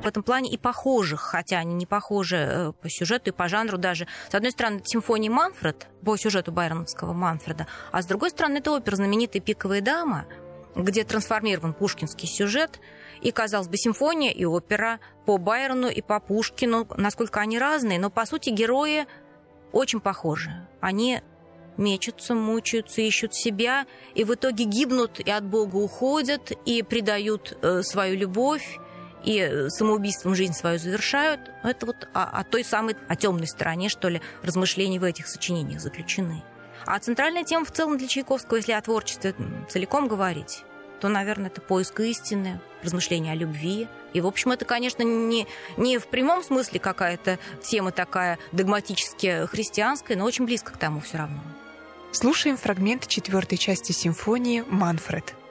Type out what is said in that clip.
в этом плане и похожих, хотя они не похожи по сюжету и по жанру даже. С одной стороны, это симфония «Манфред» по сюжету байроновского «Манфреда», а с другой стороны, это опера знаменитая «Пиковая дама», где трансформирован пушкинский сюжет, и, казалось бы, симфония и опера по Байрону и по Пушкину, насколько они разные, но, по сути, герои очень похожи. Они мечутся, мучаются, ищут себя, и в итоге гибнут, и от Бога уходят, и предают свою любовь, и самоубийством жизнь свою завершают. Это вот о той самой, о темной стороне, что ли, размышления в этих сочинениях заключены. А центральная тема в целом для Чайковского, если о творчестве целиком говорить, то, наверное, это поиск истины, размышления о любви. И, в общем, это, конечно, не в прямом смысле какая-то тема такая догматически христианская, но очень близко к тому все равно. Слушаем фрагмент 4-й части симфонии «Манфред».